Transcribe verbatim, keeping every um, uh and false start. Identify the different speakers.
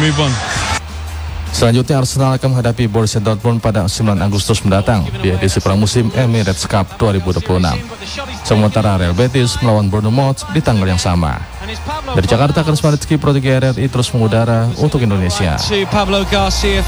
Speaker 1: move on.
Speaker 2: Selanjutnya Arsenal akan menghadapi Borussia Dortmund pada sembilan Agustus mendatang di edisi pramusim Emirates Cup dua ribu dua puluh enam. Sementara Real Betis melawan Bournemouth di tanggal yang sama. Dari Jakarta, Karisma Rizky, Pro tiga R R I terus mengudara untuk Indonesia.
Speaker 1: To Pablo Garcia